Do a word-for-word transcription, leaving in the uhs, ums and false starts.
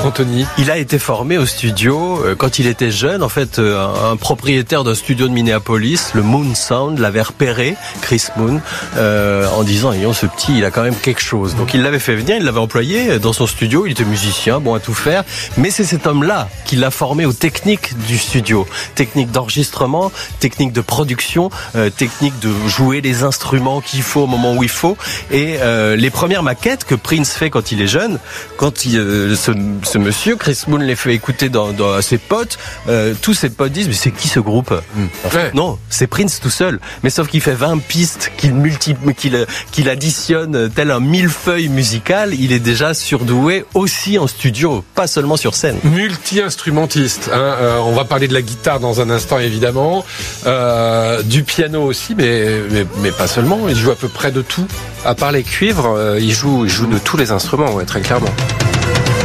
Anthony. Il a été formé au studio euh, quand il était jeune. En fait, euh, un, un propriétaire d'un studio de Minneapolis, le Moon Sound, l'avait repéré, Chris Moon, euh, en disant, ayons ce petit, il a quand même quelque chose. Donc il l'avait fait venir, il l'avait employé dans son studio. Il était musicien, bon à tout faire. Mais c'est cet homme-là qui l'a formé aux techniques du studio, techniques d'enregistrement, techniques de production, euh, techniques de jouer les instruments qu'il faut au moment où il faut. Et euh, les premières maquettes que Prince fait quand il est jeune, quand il, euh, ce, ce monsieur Chris Moon les fait écouter dans, dans à ses potes, euh, tous ses potes disent mais c'est qui ce groupe? mmh. Enfin, ouais. Non, c'est Prince tout seul. Mais sauf qu'il fait vingt pistes, qu'il multiplie, qu'il, qu'il additionne tel un millefeuille musical. Il est déjà surdoué aussi en studio, pas seulement sur scène. Multi-instrumentiste. Hein, euh, on va parler de la guitare dans un instant évidemment, euh, du piano aussi, mais, mais mais pas seulement. Il joue à peu près de tout. À part les cuivres, euh, il joue il joue de tous les instruments, ouais, très clairement.